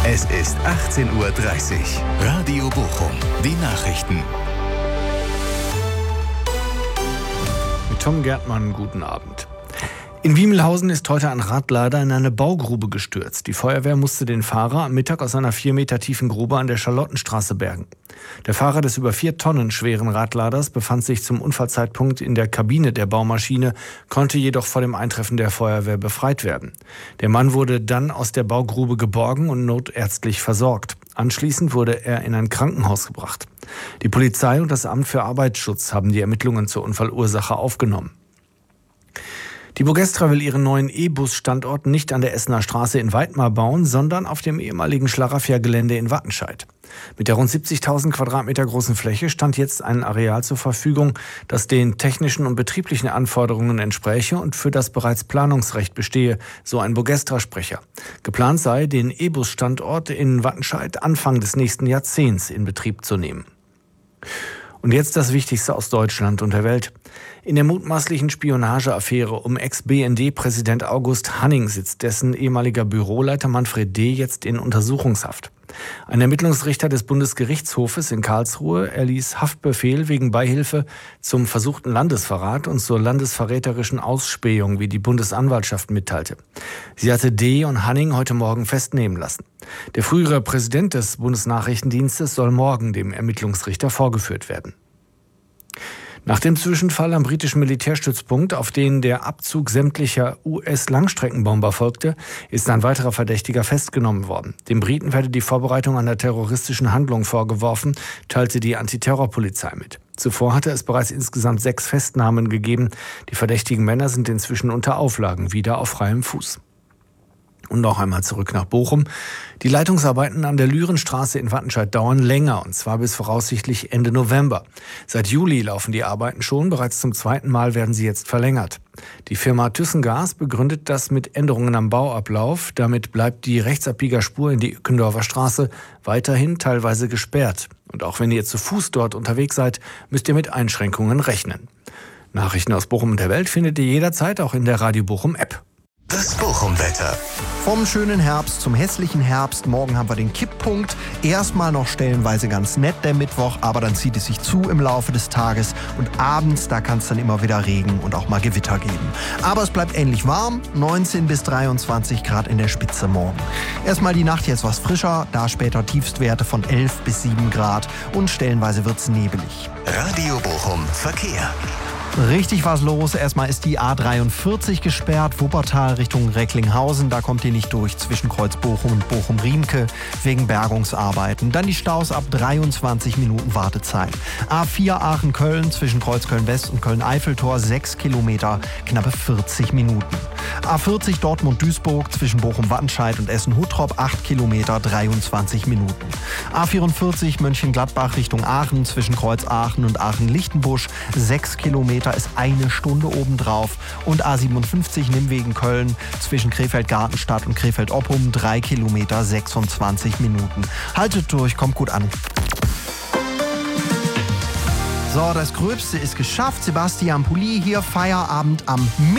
Es ist 18:30 Uhr. Radio Bochum. Die Nachrichten. Mit Tom Gärtmann, guten Abend. In Wiemelhausen ist heute ein Radlader in eine Baugrube gestürzt. Die Feuerwehr musste den Fahrer am Mittag aus einer 4 Meter tiefen Grube an der Charlottenstraße bergen. Der Fahrer des über 4 Tonnen schweren Radladers befand sich zum Unfallzeitpunkt in der Kabine der Baumaschine, konnte jedoch vor dem Eintreffen der Feuerwehr befreit werden. Der Mann wurde dann aus der Baugrube geborgen und notärztlich versorgt. Anschließend wurde er in ein Krankenhaus gebracht. Die Polizei und das Amt für Arbeitsschutz haben die Ermittlungen zur Unfallursache aufgenommen. Die Bogestra will ihren neuen E-Bus-Standort nicht an der Essener Straße in Weidmar bauen, sondern auf dem ehemaligen Schlaraffia-Gelände in Wattenscheid. Mit der rund 70.000 Quadratmeter großen Fläche stand jetzt ein Areal zur Verfügung, das den technischen und betrieblichen Anforderungen entspräche und für das bereits Planungsrecht bestehe, so ein Bogestra-Sprecher. Geplant sei, den E-Bus-Standort in Wattenscheid Anfang des nächsten Jahrzehnts in Betrieb zu nehmen. Und jetzt das Wichtigste aus Deutschland und der Welt. In der mutmaßlichen Spionageaffäre um Ex-BND-Präsident August Hanning sitzt dessen ehemaliger Büroleiter Manfred D. jetzt in Untersuchungshaft. Ein Ermittlungsrichter des Bundesgerichtshofes in Karlsruhe erließ Haftbefehl wegen Beihilfe zum versuchten Landesverrat und zur landesverräterischen Ausspähung, wie die Bundesanwaltschaft mitteilte. Sie hatte D. und Hanning heute Morgen festnehmen lassen. Der frühere Präsident des Bundesnachrichtendienstes soll morgen dem Ermittlungsrichter vorgeführt werden. Nach dem Zwischenfall am britischen Militärstützpunkt, auf den der Abzug sämtlicher US-Langstreckenbomber folgte, ist ein weiterer Verdächtiger festgenommen worden. Den Briten werde die Vorbereitung einer terroristischen Handlung vorgeworfen, teilte die Antiterrorpolizei mit. Zuvor hatte es bereits insgesamt 6 Festnahmen gegeben. Die verdächtigen Männer sind inzwischen unter Auflagen wieder auf freiem Fuß. Und noch einmal zurück nach Bochum. Die Leitungsarbeiten an der Lürenstraße in Wattenscheid dauern länger, und zwar bis voraussichtlich Ende November. Seit Juli laufen die Arbeiten schon, bereits zum 2. Mal werden sie jetzt verlängert. Die Firma Thyssengas begründet das mit Änderungen am Bauablauf. Damit bleibt die Rechtsabbiegerspur in die Ückendorfer Straße weiterhin teilweise gesperrt. Und auch wenn ihr zu Fuß dort unterwegs seid, müsst ihr mit Einschränkungen rechnen. Nachrichten aus Bochum und der Welt findet ihr jederzeit auch in der Radio Bochum App. Das Bochum-Wetter. Vom schönen Herbst zum hässlichen Herbst. Morgen haben wir den Kipppunkt. Erstmal noch stellenweise ganz nett der Mittwoch, aber dann zieht es sich zu im Laufe des Tages. Und abends, da kann es dann immer wieder Regen und auch mal Gewitter geben. Aber es bleibt ähnlich warm, 19 bis 23 Grad in der Spitze morgen. Erstmal die Nacht jetzt was frischer, da später Tiefstwerte von 11 bis 7 Grad und stellenweise wird es nebelig. Radio Bochum Verkehr. Richtig was los. Erstmal ist die A43 gesperrt, Wuppertal Richtung Recklinghausen. Da kommt ihr nicht durch zwischen Kreuz Bochum und Bochum-Riemke wegen Bergungsarbeiten. Dann die Staus ab 23 Minuten Wartezeit. A4 Aachen-Köln zwischen Kreuz Köln-West und Köln-Eiffeltor 6 Kilometer, knappe 40 Minuten. A40 Dortmund-Duisburg zwischen Bochum-Wattenscheid und Essen-Huttrop 8 Kilometer, 23 Minuten. A44 Mönchengladbach Richtung Aachen zwischen Kreuz Aachen und Aachen-Lichtenbusch 6 Kilometer, ist 1 Stunde obendrauf. Und A57 Nimwegen-Köln zwischen Krefeld-Gartenstadt und Krefeld-Oppum 3 Kilometer, 26 Minuten. Haltet durch, kommt gut an. So, das Gröbste ist geschafft. Sebastian Pulli hier, Feierabend am